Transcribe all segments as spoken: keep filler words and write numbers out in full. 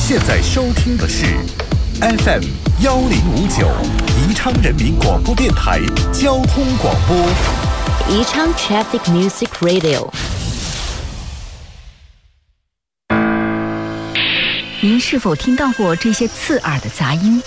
现在收听的是 F M 幺零五九宜昌人民广播电台交通广播， 宜昌 Traffic Music Radio。您是否听到过这些刺耳的杂音？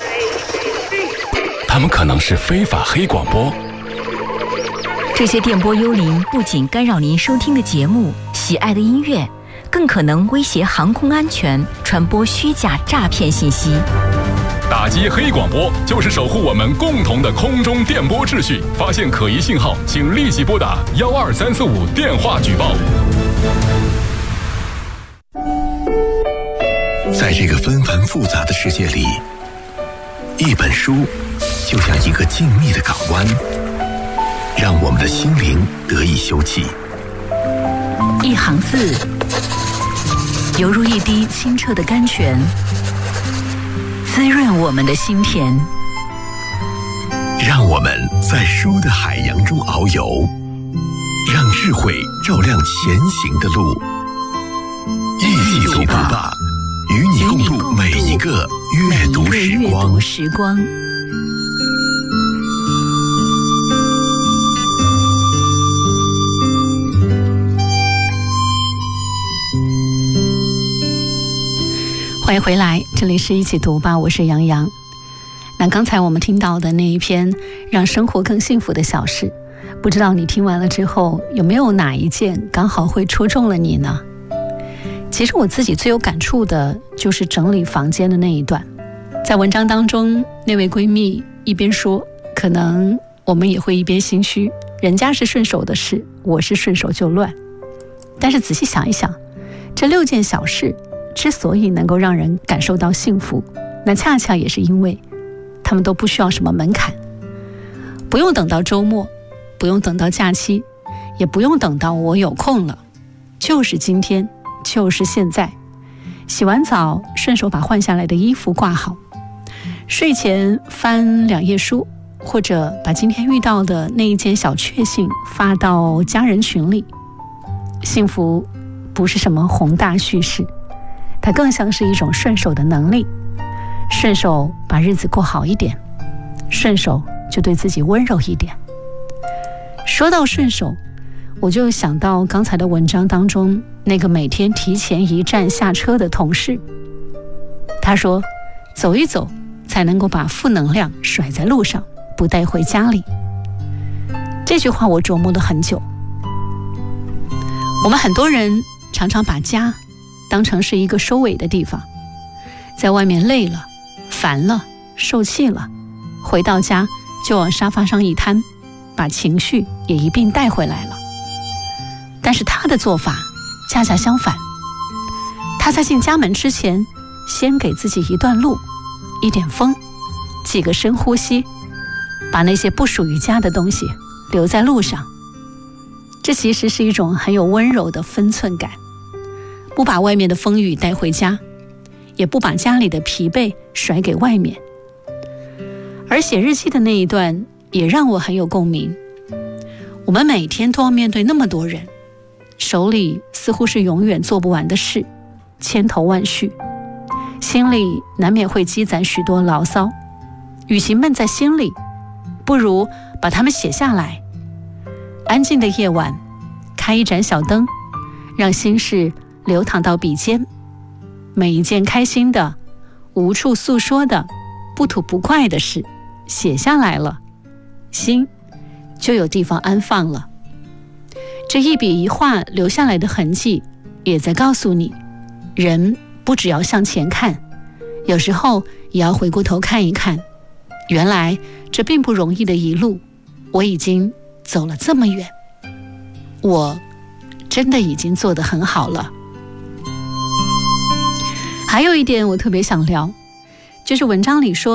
它们可能是非法黑广播。 这些电波幽灵不仅干扰您收听的节目、喜爱的音乐，更可能威胁航空安全，传播虚假诈骗信息。 打击黑广播就是守护我们共同的空中电波秩序。发现可疑信号，请立即拨打幺二三四五电话举报。 在这个纷繁复杂的世界里，一本书就像一个静谧的港湾，让我们的心灵得以休憩。 一行字犹如一滴清澈的甘泉，滋润我们的心田。 让我们在书的海洋中遨游，让智慧照亮前行的路。一起读吧，与你共度每一个阅读时光。 时光。欢迎回来，这里是一起读吧，我是杨洋。那刚才我们听到的那一篇让生活更幸福的小事，不知道你听完了之后有没有哪一件刚好会戳中了你呢？其实我自己最有感触的就是整理房间的那一段。在文章当中，那位闺蜜一边说，可能我们也会一边心虚，人家是顺手的事，我是顺手就乱。但是仔细想一想，这六件小事之所以能够让人感受到幸福，那恰恰也是因为他们都不需要什么门槛，不用等到周末，不用等到假期，也不用等到我有空了，就是今天，就是现在。洗完澡顺手把换下来的衣服挂好，睡前翻两页书，或者把今天遇到的那一件小确幸发到家人群里。幸福不是什么宏大叙事，它更像是一种顺手的能力，顺手把日子过好一点，顺手就对自己温柔一点。说到顺手，我就想到刚才的文章当中那个每天提前一站下车的同事，他说走一走才能够把负能量甩在路上，不带回家里。这句话我琢磨了很久。我们很多人常常把家当成是一个收尾的地方，在外面累了、烦了、受气了，回到家就往沙发上一摊，把情绪也一并带回来了。但是他的做法恰恰相反，他在进家门之前，先给自己一段路，一点风，几个深呼吸，把那些不属于家的东西留在路上。这其实是一种很有温柔的分寸感，不把外面的风雨带回家，也不把家里的疲惫甩给外面。而写日记的那一段也让我很有共鸣。我们每天都要面对那么多人，手里似乎是永远做不完的事，千头万绪，心里难免会积攒许多牢骚。与其闷在心里，不如把它们写下来。安静的夜晚，开一盏小灯，让心事流淌到笔尖。每一件开心的、无处诉说的、不吐不快的事写下来了，心就有地方安放了。这一笔一画留下来的痕迹，也在告诉你，人不只要向前看，有时候也要回过头看一看，原来这并不容易的一路，我已经走了这么远，我真的已经做得很好了。还有一点我特别想聊，就是文章里说